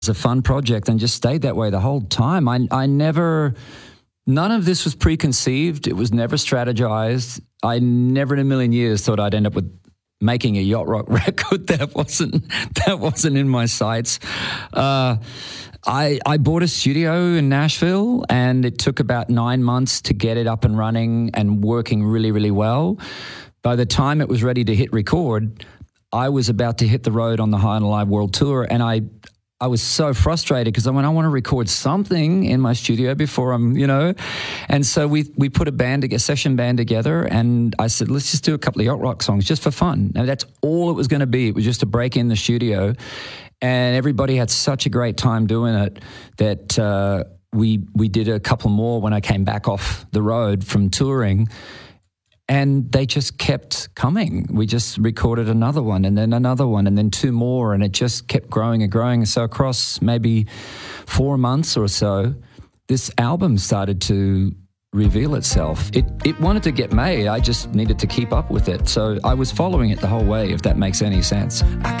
a fun project and just stayed that way the whole time. I never, none of this was preconceived. It was never strategized. I never in a million years thought I'd end up with making a yacht rock record. That wasn't in my sights. I bought a studio in Nashville, and it took about 9 months to get it up and running and working really, really well. By the time it was ready to hit record, I was about to hit the road on the High and Alive World Tour, and I was so frustrated because I want to record something in my studio before I'm, And so we put a session band together, and I said, let's just do a couple of yacht rock songs just for fun. And that's all it was going to be. It was just to break in the studio. And everybody had such a great time doing it that we did a couple more when I came back off the road from touring. And they just kept coming. We just recorded another one and then another one and then two more, and it just kept growing and growing. So across maybe 4 months or so, this album started to reveal itself. It wanted to get made. I just needed to keep up with it. So I was following it the whole way, if that makes any sense. I